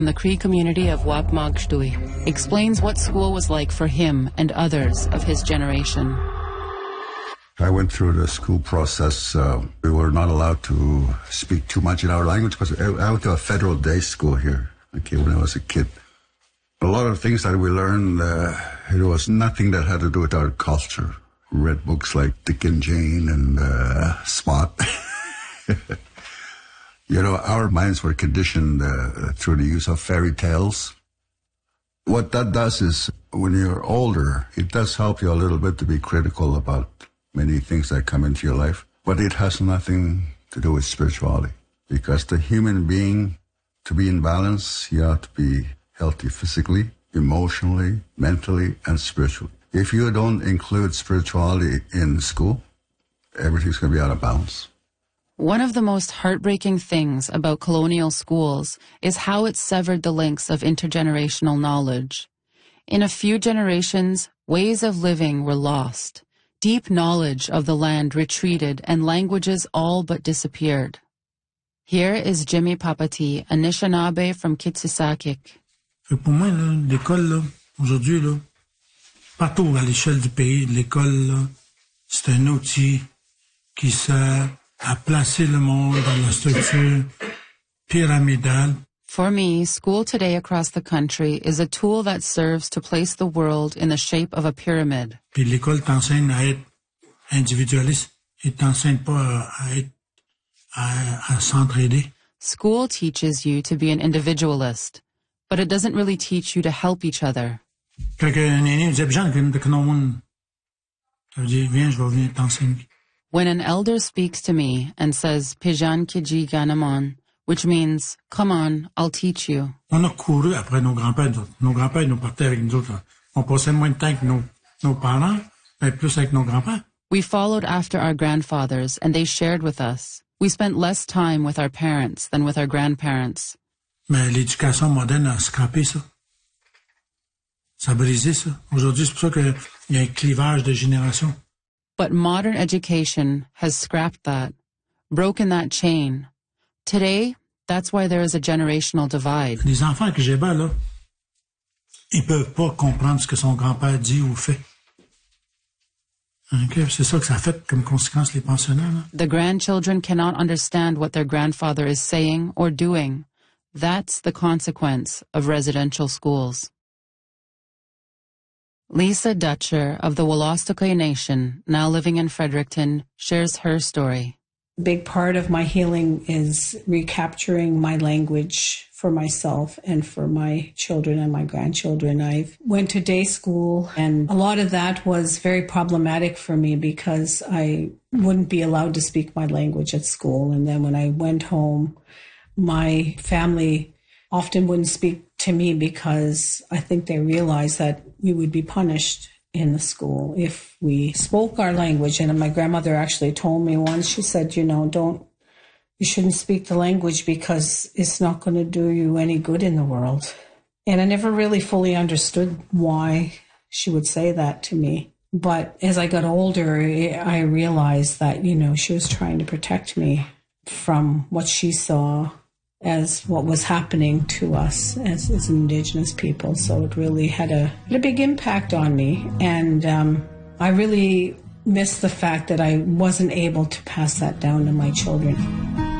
from the Cree community of Wapmagshtui explains what school was like for him and others of his generation. I went through the school process. We were not allowed to speak too much in our language because I went to a federal day school here, when I was a kid. A lot of things that we learned, it was nothing that had to do with our culture. We read books like Dick and Jane and Spot. Our minds were conditioned through the use of fairy tales. What that does is, when you're older, it does help you a little bit to be critical about many things that come into your life, but it has nothing to do with spirituality. Because the human being, to be in balance, you have to be healthy physically, emotionally, mentally, and spiritually. If you don't include spirituality in school, everything's going to be out of bounds. One of the most heartbreaking things about colonial schools is how it severed the links of intergenerational knowledge. In a few generations, ways of living were lost. Deep knowledge of the land retreated and languages all but disappeared. Here is Jimmy Papati, Anishinaabe from Kitsisakik. Pour moi, l'école, aujourd'hui, partout à l'échelle du pays, l'école, c'est un outil qui sert à placer le monde dans la structure pyramidale. For me, school today across the country is a tool that serves to place the world in the shape of a pyramid. Puis l'école t'enseigne à être individualiste. Il t'enseigne pas à s'entraider. School teaches you to be an individualist, but it doesn't really teach you to help each other. Quand un aîné me dit, Jean, que non monde, ça veut dire, viens, je vais venir t'enseigner. When an elder speaks to me and says, Pijan Kiji Ganamon, which means, come on, I'll teach you. On a couru après nos grands-pères. Nos grands-pères nous partaient avec nous autres. On passait moins de temps que nos parents, mais plus avec nos grands-pères. We followed after our grandfathers, and they shared with us. We spent less time with our parents than with our grandparents. Mais l'éducation moderne a scrapé ça. Ça a brisé ça. Aujourd'hui, c'est pour ça qu'il y a un clivage de génération. But modern education has scrapped that, broken that chain. Today, that's why there is a generational divide. Les enfants que j'ai là, ils peuvent pas comprendre ce que son grand-père dit ou fait. Okay, c'est ça que ça a fait comme conséquence les pensionnaires. Là. The grandchildren cannot understand what their grandfather is saying or doing. That's the consequence of residential schools. Lisa Dutcher of the Wolastoqey Nation, now living in Fredericton, shares her story. A big part of my healing is recapturing my language for myself and for my children and my grandchildren. I went to day school, and a lot of that was very problematic for me because I wouldn't be allowed to speak my language at school. And then when I went home, my family often wouldn't speak to me because I think they realized that we would be punished in the school if we spoke our language. And my grandmother actually told me once, she said, you shouldn't speak the language because it's not going to do you any good in the world. And I never really fully understood why she would say that to me. But as I got older, I realized that, she was trying to protect me from what she saw as what was happening to us as Indigenous people. So it really had a big impact on me. And I really miss the fact that I wasn't able to pass that down to my children.